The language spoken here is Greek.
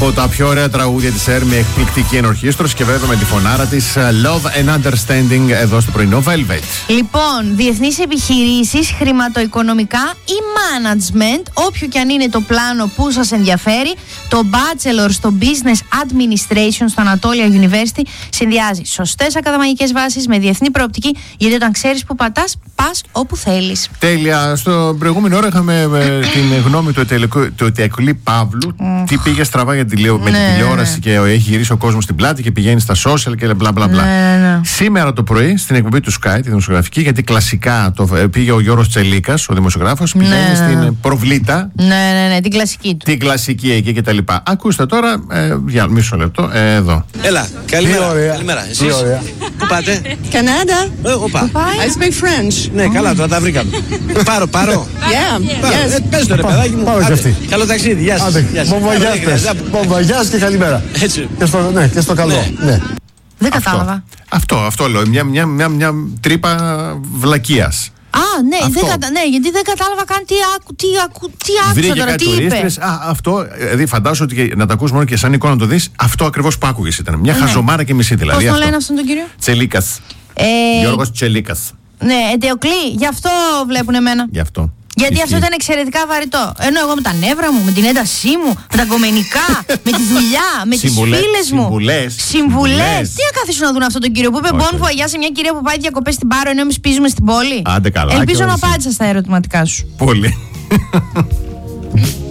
Από τα πιο ωραία τραγούδια της ΕΡ με εκπληκτική ενορχήστρωση και βέβαια με τη φωνάρα της Love and Understanding εδώ στο πρωινό Velvet. Λοιπόν, διεθνείς επιχειρήσεις, χρηματοοικονομικά ή management, όποιο και αν είναι το πλάνο που σας ενδιαφέρει, το Bachelor στο Business Administration στο Anatolia University συνδυάζει σωστές ακαδημαϊκές βάσεις με διεθνή προοπτική, γιατί όταν ξέρεις που πατάς, πας όπου θέλεις. Τέλεια. Στο προηγούμενο ώρα είχαμε την γνώμη του Ετεκλή Παύλου. Τι πήγε στραβά με την τηλεόραση και έχει γυρίσει ο κόσμος στην πλάτη και πηγαίνει στα social και μπλα μπλα μπλα. Σήμερα το πρωί στην εκπομπή του Sky, τη δημοσιογραφική, γιατί κλασικά πήγε ο Γιώργος Τσελίκας, ο δημοσιογράφος, πηγαίνει στην Προβλήτα. Ναι, την κλασική του. Την κλασική εκεί κτλ. Ακούστε τώρα, για μισό λεπτό, εδώ. Έλα, καλημέρα. Καλημέρα. Εσείς πού πάτε? Κανάδα. Οπα. I speak French. Ναι, καλά, τώρα τα βρήκαμε. Πάρω. Yeah. Πες το ρε παιδάκι μου. Καλό ταξίδι, γεια σας. Μπομπαγιάς και καλημέρα. Έτσι. Και στο καλό. Ναι. Δεν κατάλαβα. Αυτό λέω. Μια τρύπα βλακείας. Ναι, γιατί δεν κατάλαβα καν τι άκουσα τώρα, τι είπε. Αυτό, δηλαδή φαντάζομαι ότι να το ακούς μόνο και σαν εικόνα να το δεις, αυτό ακριβώς που άκουγες ήταν. Μια χαζομάρα και μισή δηλαδή. Πώς το λένε αυτόν τον κύριο? Τσελίκας. Γιώργος Τσελίκας. Ναι, Ετεοκλή, γι' αυτό βλέπουν εμένα. Γι' αυτό. Γιατί αυτό ήταν εξαιρετικά βαρυτό. Ενώ εγώ με τα νεύρα μου, με την έντασή μου, με τα κομμενικά, με τη δουλειά, με τις φίλες μου. Συμβουλές. Τι να καθίσουν να δουν αυτόν τον κύριο που είπε Bon voyage σε μια κυρία που πάει διακοπές στην Πάρο ενώ εμείς πίζουμε στην πόλη. Άντε καλά. Ελπίζω να απάντησα στα ερωτηματικά σου. Πολύ.